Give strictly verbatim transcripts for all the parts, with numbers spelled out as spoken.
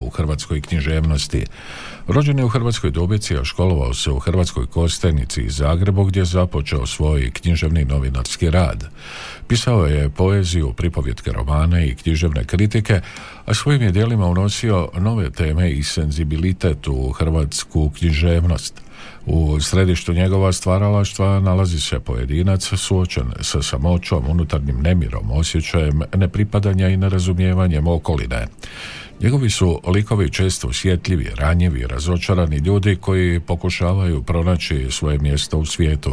u hrvatskoj književnosti. Rođen je u Hrvatskoj Dubici, a školovao se u Hrvatskoj Kostajnici i Zagrebu, gdje je započeo svoj književni novinarski rad. Pisao je poeziju, pripovjetke, romane i književne kritike, a svojim je djelima unosio nove teme i senzibilitet u hrvatsku književnost. U središtu njegova stvaralaštva nalazi se pojedinac suočen sa samoćom, unutarnjim nemirom, osjećajem nepripadanja i nerazumijevanjem okoline. Njegovi su likovi često osjetljivi, ranjivi, razočarani ljudi koji pokušavaju pronaći svoje mjesto u svijetu.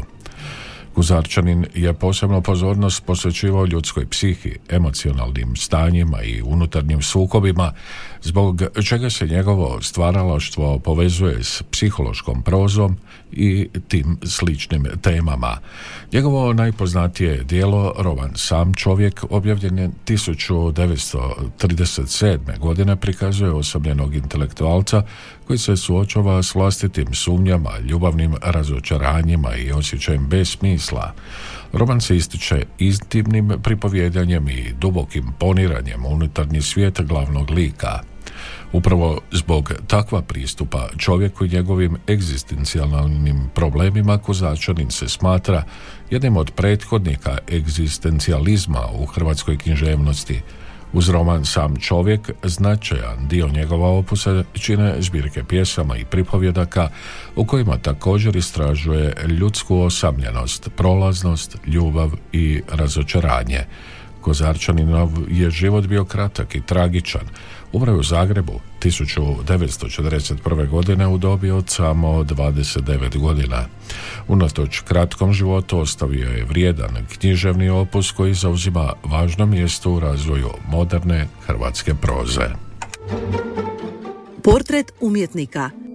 Kuzarčanin je posebno pozornost posvećivao ljudskoj psihi, emocionalnim stanjima i unutarnjim sukobima, zbog čega se njegovo stvaralaštvo povezuje s psihološkom prozom i tim sličnim temama. Njegovo najpoznatije djelo, roman Sam čovjek, objavljen je tisuću devetsto trideset sedme. godine, prikazuje osamljenog intelektualca koji se suočava s vlastitim sumnjama, ljubavnim razočaranjima i osjećajem bez smisla. Roman se ističe intimnim pripovjedanjem i dubokim poniranjem u unutarnji svijet glavnog lika. Upravo zbog takva pristupa čovjeku i njegovim egzistencijalnim problemima Kuzarčanin se smatra jednim od prethodnika egzistencijalizma u hrvatskoj književnosti. Uz roman Sam čovjek značajan dio njegova opusa čine zbirke pjesama i pripovjedaka u kojima također istražuje ljudsku osamljenost, prolaznost, ljubav i razočaranje. Kuzarčaninov je život bio kratak i tragičan. Umro je u Zagrebu tisuću devetsto četrdeset prve. godine u dobi od samo dvadeset devet godina. Unatoč kratkom životu ostavio je vrijedan književni opus koji zauzima važno mjesto u razvoju moderne hrvatske proze. Portret umjetnika.